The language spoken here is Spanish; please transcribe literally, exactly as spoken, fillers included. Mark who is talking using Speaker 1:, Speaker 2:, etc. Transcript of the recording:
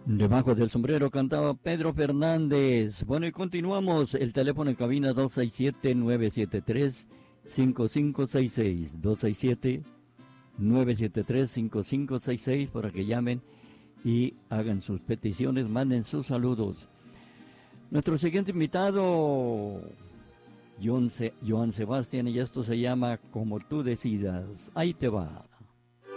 Speaker 1: Debajo del sombrero cantaba Pedro Fernández. Bueno, y continuamos. El teléfono en cabina dos seis siete, nueve siete tres, cinco cinco seis seis. dos seis siete, nueve siete tres, cinco cinco seis seis para que llamen y hagan sus peticiones, manden sus saludos. Nuestro siguiente invitado, John Se- Joan Sebastián, y esto se llama Como tú decidas. Ahí te va.